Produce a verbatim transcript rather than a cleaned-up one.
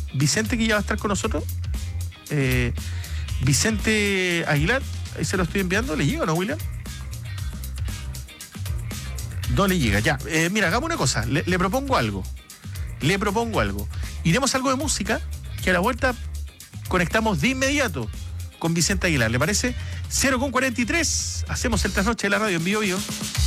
Vicente, que ya va a estar con nosotros. Eh, Vicente Aguilar, ahí se lo estoy enviando. ¿Le llega o no, William? No le llega, ya. Eh, mira, hagamos una cosa. Le, le propongo algo. Le propongo algo. Iremos algo de música, que a la vuelta conectamos de inmediato con Vicente Aguilar. ¿Le parece? cero con cuarenta y tres. Hacemos el trasnoche de la radio en Bio Bio.